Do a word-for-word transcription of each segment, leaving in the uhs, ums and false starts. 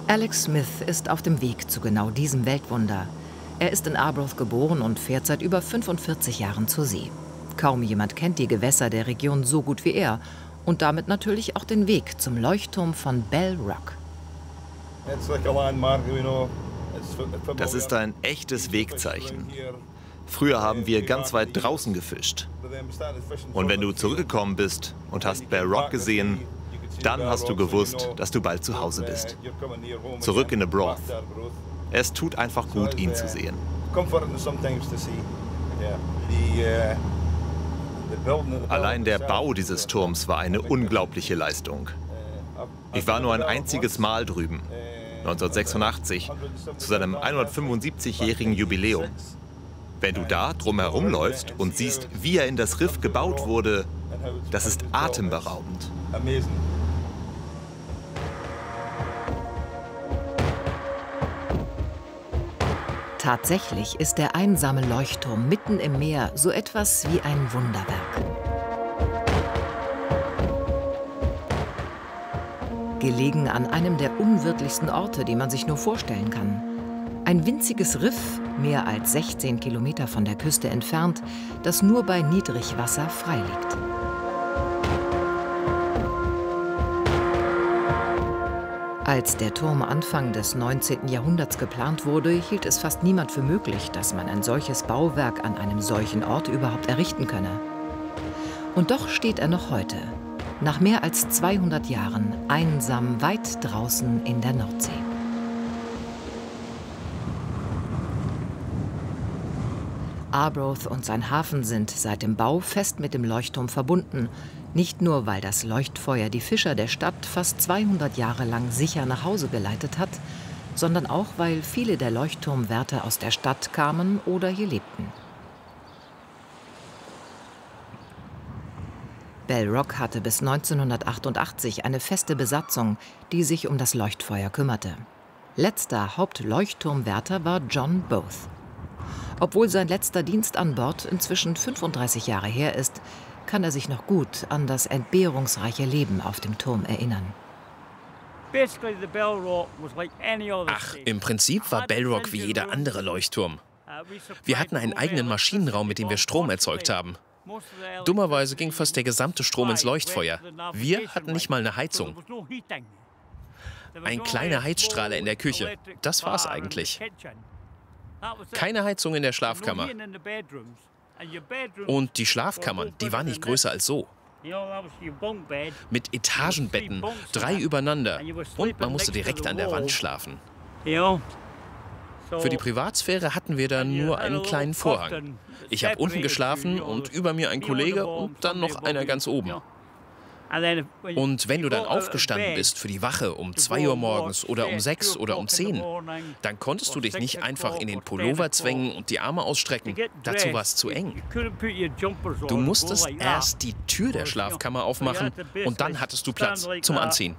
Alex Smith ist auf dem Weg zu genau diesem Weltwunder. Er ist in Arbroath geboren und fährt seit über fünfundvierzig Jahren zur See. Kaum jemand kennt die Gewässer der Region so gut wie er und damit natürlich auch den Weg zum Leuchtturm von Bell Rock. Das ist ein echtes Wegzeichen. Früher haben wir ganz weit draußen gefischt. Und wenn du zurückgekommen bist und hast Bell Rock gesehen, dann hast du gewusst, dass du bald zu Hause bist. Zurück in Arbroath. Es tut einfach gut, ihn zu sehen. Allein der Bau dieses Turms war eine unglaubliche Leistung. Ich war nur ein einziges Mal drüben, neunzehnhundertsechsundachtzig, zu seinem hundertfünfundsiebzigjährigen Jubiläum. Wenn du da drumherum läufst und siehst, wie er in das Riff gebaut wurde, das ist atemberaubend. Tatsächlich ist der einsame Leuchtturm mitten im Meer so etwas wie ein Wunderwerk. Gelegen an einem der unwirtlichsten Orte, die man sich nur vorstellen kann. Ein winziges Riff, mehr als sechzehn Kilometer von der Küste entfernt, das nur bei Niedrigwasser freiliegt. Als der Turm Anfang des neunzehnten Jahrhunderts geplant wurde, hielt es fast niemand für möglich, dass man ein solches Bauwerk an einem solchen Ort überhaupt errichten könne. Und doch steht er noch heute, nach mehr als zweihundert Jahren, einsam weit draußen in der Nordsee. Arbroath und sein Hafen sind seit dem Bau fest mit dem Leuchtturm verbunden. Nicht nur, weil das Leuchtfeuer die Fischer der Stadt fast zweihundert Jahre lang sicher nach Hause geleitet hat, sondern auch, weil viele der Leuchtturmwärter aus der Stadt kamen oder hier lebten. Bell Rock hatte bis neunzehnhundertachtundachtzig eine feste Besatzung, die sich um das Leuchtfeuer kümmerte. Letzter Hauptleuchtturmwärter war John Booth. Obwohl sein letzter Dienst an Bord inzwischen fünfunddreißig Jahre her ist, kann er sich noch gut an das entbehrungsreiche Leben auf dem Turm erinnern. Ach, im Prinzip war Bell Rock wie jeder andere Leuchtturm. Wir hatten einen eigenen Maschinenraum, mit dem wir Strom erzeugt haben. Dummerweise ging fast der gesamte Strom ins Leuchtfeuer. Wir hatten nicht mal eine Heizung. Ein kleiner Heizstrahler in der Küche, das war's eigentlich. Keine Heizung in der Schlafkammer. Und die Schlafkammern, die waren nicht größer als so. Mit Etagenbetten, drei übereinander. Und man musste direkt an der Wand schlafen. Für die Privatsphäre hatten wir dann nur einen kleinen Vorhang. Ich habe unten geschlafen und über mir ein Kollege und dann noch einer ganz oben. Und wenn du dann aufgestanden bist für die Wache um zwei Uhr morgens oder um sechs oder um zehn, dann konntest du dich nicht einfach in den Pullover zwängen und die Arme ausstrecken. Dazu war es zu eng. Du musstest erst die Tür der Schlafkammer aufmachen und dann hattest du Platz zum Anziehen.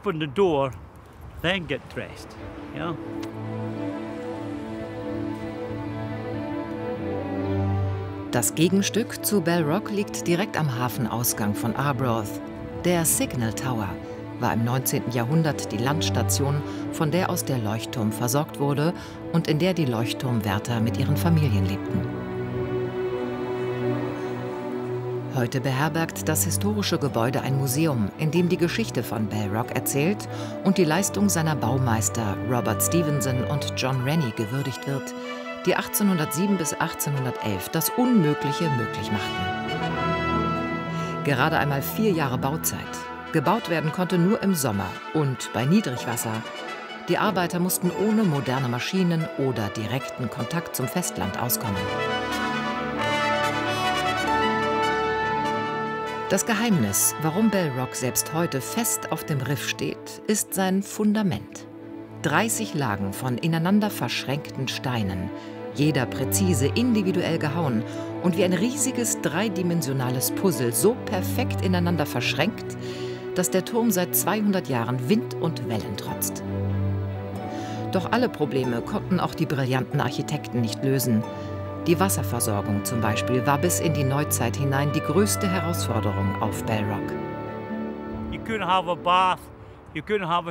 Das Gegenstück zu Bell Rock liegt direkt am Hafenausgang von Arbroath. Der Signal Tower war im neunzehnten Jahrhundert die Landstation, von der aus der Leuchtturm versorgt wurde und in der die Leuchtturmwärter mit ihren Familien lebten. Heute beherbergt das historische Gebäude ein Museum, in dem die Geschichte von Bell Rock erzählt und die Leistung seiner Baumeister Robert Stevenson und John Rennie gewürdigt wird, die achtzehnhundertsieben bis achtzehnhundertelf das Unmögliche möglich machten. Gerade einmal vier Jahre Bauzeit. Gebaut werden konnte nur im Sommer und bei Niedrigwasser. Die Arbeiter mussten ohne moderne Maschinen oder direkten Kontakt zum Festland auskommen. Das Geheimnis, warum Bell Rock selbst heute fest auf dem Riff steht, ist sein Fundament. dreißig Lagen von ineinander verschränkten Steinen, jeder präzise individuell gehauen und wie ein riesiges dreidimensionales Puzzle so perfekt ineinander verschränkt, dass der Turm seit zweihundert Jahren Wind und Wellen trotzt. Doch alle Probleme konnten auch die brillanten Architekten nicht lösen. Die Wasserversorgung zum Beispiel war bis in die Neuzeit hinein die größte Herausforderung auf Bell Rock.